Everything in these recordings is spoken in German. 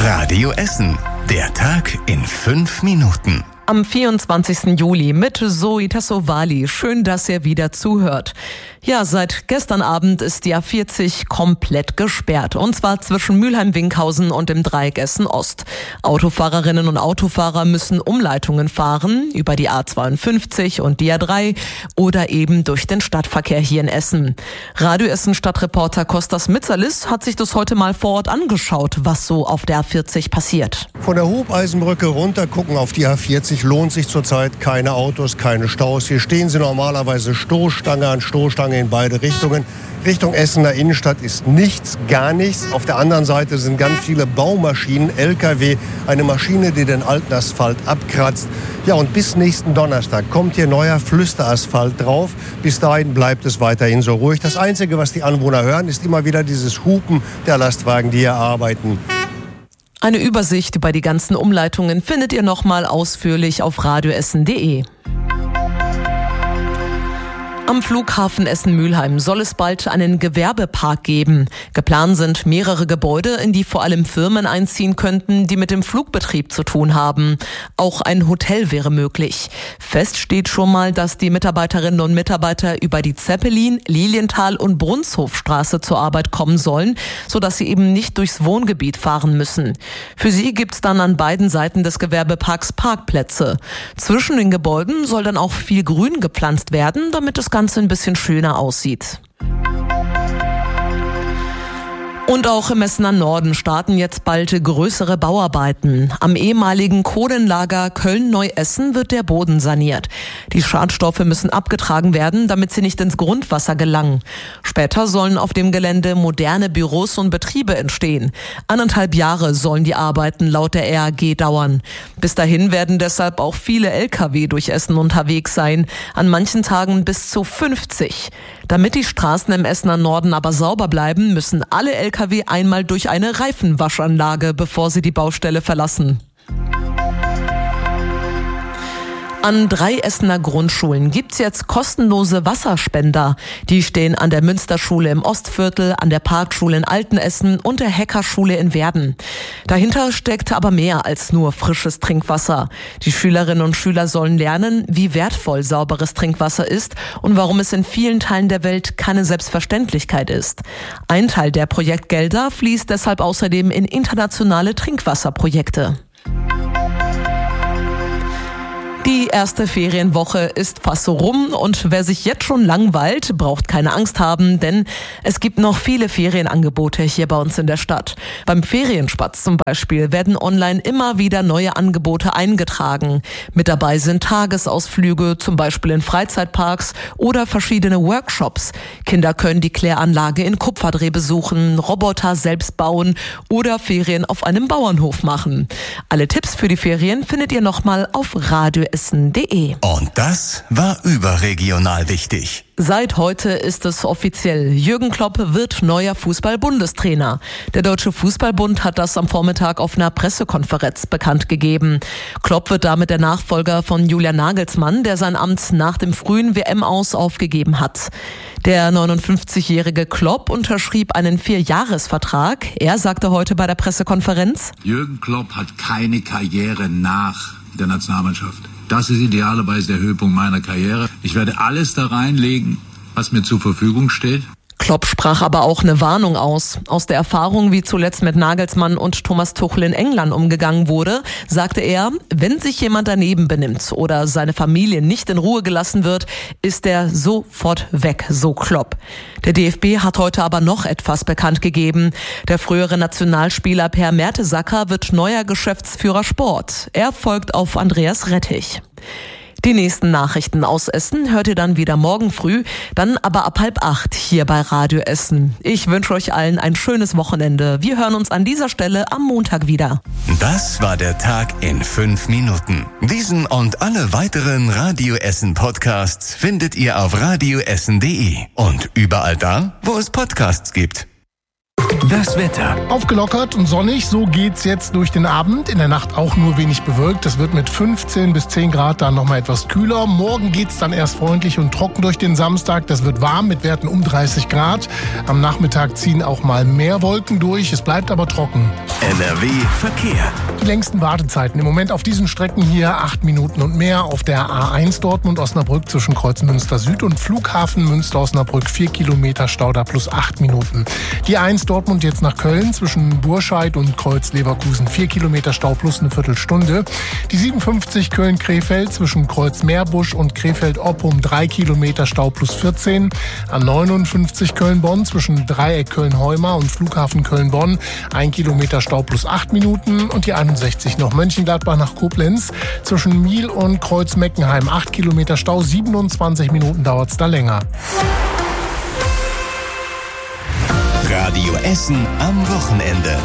Radio Essen. Der Tag in 5 Minuten. Am 24. Juli mit Zoe Tassovali. Schön, dass ihr wieder zuhört. Ja, seit gestern Abend ist die A40 komplett gesperrt. Und zwar zwischen Mülheim-Winkhausen und dem Dreieck Essen-Ost. Autofahrerinnen und Autofahrer müssen Umleitungen fahren, über die A52 und die A3 oder eben durch den Stadtverkehr hier in Essen. Radio Essen Stadtreporter Kostas Mitsalis hat sich das heute mal vor Ort angeschaut, was so auf der A40 passiert. Von der Hubeisenbrücke runter gucken auf die A40 lohnt sich zurzeit keine Autos, keine Staus. Hier stehen sie normalerweise Stoßstange an Stoßstange in beide Richtungen. Richtung Essener Innenstadt ist nichts, gar nichts. Auf der anderen Seite sind ganz viele Baumaschinen, LKW, eine Maschine, die den alten Asphalt abkratzt. Ja, und bis nächsten Donnerstag kommt hier neuer Flüsterasphalt drauf. Bis dahin bleibt es weiterhin so ruhig. Das Einzige, was die Anwohner hören, ist immer wieder dieses Hupen der Lastwagen, die hier arbeiten. Eine Übersicht über die ganzen Umleitungen findet ihr nochmal ausführlich auf radioessen.de. Am Flughafen Essen-Mülheim soll es bald einen Gewerbepark geben. Geplant sind mehrere Gebäude, in die vor allem Firmen einziehen könnten, die mit dem Flugbetrieb zu tun haben. Auch ein Hotel wäre möglich. Fest steht schon mal, dass die Mitarbeiterinnen und Mitarbeiter über die Zeppelin-, Lilienthal- und Brunshofstraße zur Arbeit kommen sollen, sodass sie eben nicht durchs Wohngebiet fahren müssen. Für sie gibt's dann an beiden Seiten des Gewerbeparks Parkplätze. Zwischen den Gebäuden soll dann auch viel Grün gepflanzt werden, damit das Ganze ein bisschen schöner aussieht. Und auch im Essener Norden starten jetzt bald größere Bauarbeiten. Am ehemaligen Kohlenlager Köln-Neu-Essen wird der Boden saniert. Die Schadstoffe müssen abgetragen werden, damit sie nicht ins Grundwasser gelangen. Später sollen auf dem Gelände moderne Büros und Betriebe entstehen. 1,5 Jahre sollen die Arbeiten laut der RAG dauern. Bis dahin werden deshalb auch viele Lkw durch Essen unterwegs sein, an manchen Tagen bis zu 50. Damit die Straßen im Essener Norden aber sauber bleiben, müssen alle Lkw einmal durch eine Reifenwaschanlage, bevor sie die Baustelle verlassen. An 3 Essener Grundschulen gibt's jetzt kostenlose Wasserspender. Die stehen an der Münsterschule im Ostviertel, an der Parkschule in Altenessen und der Heckerschule in Werden. Dahinter steckt aber mehr als nur frisches Trinkwasser. Die Schülerinnen und Schüler sollen lernen, wie wertvoll sauberes Trinkwasser ist und warum es in vielen Teilen der Welt keine Selbstverständlichkeit ist. Ein Teil der Projektgelder fließt deshalb außerdem in internationale Trinkwasserprojekte. Die erste Ferienwoche ist fast so rum und wer sich jetzt schon langweilt, braucht keine Angst haben, denn es gibt noch viele Ferienangebote hier bei uns in der Stadt. Beim Ferienspatz zum Beispiel werden online immer wieder neue Angebote eingetragen. Mit dabei sind Tagesausflüge, zum Beispiel in Freizeitparks oder verschiedene Workshops. Kinder können die Kläranlage in Kupferdreh besuchen, Roboter selbst bauen oder Ferien auf einem Bauernhof machen. Alle Tipps für die Ferien findet ihr nochmal auf radioessen.de. Und das war überregional wichtig. Seit heute ist es offiziell. Jürgen Klopp wird neuer Fußball-Bundestrainer. Der Deutsche Fußballbund hat das am Vormittag auf einer Pressekonferenz bekannt gegeben. Klopp wird damit der Nachfolger von Julian Nagelsmann, der sein Amt nach dem frühen WM-Aus aufgegeben hat. Der 59-jährige Klopp unterschrieb einen 4-Jahres-Vertrag. Er sagte heute bei der Pressekonferenz: Jürgen Klopp hat keine Karriere nach der Nationalmannschaft. Das ist idealerweise der Höhepunkt meiner Karriere. Ich werde alles da reinlegen, was mir zur Verfügung steht. Klopp sprach aber auch eine Warnung aus. Aus der Erfahrung, wie zuletzt mit Nagelsmann und Thomas Tuchel in England umgegangen wurde, sagte er, wenn sich jemand daneben benimmt oder seine Familie nicht in Ruhe gelassen wird, ist er sofort weg, so Klopp. Der DFB hat heute aber noch etwas bekannt gegeben. Der frühere Nationalspieler Per Mertesacker wird neuer Geschäftsführer Sport. Er folgt auf Andreas Rettich. Die nächsten Nachrichten aus Essen hört ihr dann wieder morgen früh, dann aber ab 7:30 hier bei Radio Essen. Ich wünsche euch allen ein schönes Wochenende. Wir hören uns an dieser Stelle am Montag wieder. Das war der Tag in 5 Minuten. Diesen und alle weiteren Radio Essen Podcasts findet ihr auf radioessen.de und überall da, wo es Podcasts gibt. Das Wetter. Aufgelockert und sonnig, so geht's jetzt durch den Abend. In der Nacht auch nur wenig bewölkt. Es wird mit 15 bis 10 Grad dann nochmal etwas kühler. Morgen geht's dann erst freundlich und trocken durch den Samstag. Das wird warm mit Werten um 30 Grad. Am Nachmittag ziehen auch mal mehr Wolken durch. Es bleibt aber trocken. NRW Verkehr. Die längsten Wartezeiten im Moment auf diesen Strecken hier 8 Minuten und mehr. Auf der A1 Dortmund-Osnabrück zwischen Kreuz Münster Süd und Flughafen Münster-Osnabrück 4 Kilometer Stau da plus 8 Minuten. Die A1 Dortmund jetzt nach Köln zwischen Burscheid und Kreuz Leverkusen 4 Kilometer Stau plus eine Viertelstunde. Die 57 Köln-Krefeld zwischen Kreuz Meerbusch und Krefeld-Oppum 3 Kilometer Stau plus 14. A59 Köln-Bonn zwischen Dreieck Köln-Heuma und Flughafen Köln-Bonn 1 Kilometer Stau plus 8 Minuten. Und die 61 noch Mönchengladbach nach Koblenz zwischen Miel und Kreuz Meckenheim 8 Kilometer Stau, 27 Minuten dauert's da länger. Radio Essen am Wochenende.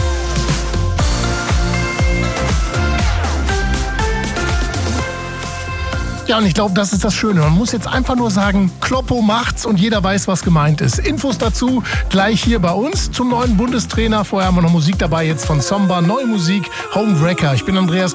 Ja, und ich glaube, das ist das Schöne. Man muss jetzt einfach nur sagen, Kloppo macht's und jeder weiß, was gemeint ist. Infos dazu gleich hier bei uns zum neuen Bundestrainer. Vorher haben wir noch Musik dabei jetzt von Somba. Neue Musik, Homewrecker. Ich bin Andreas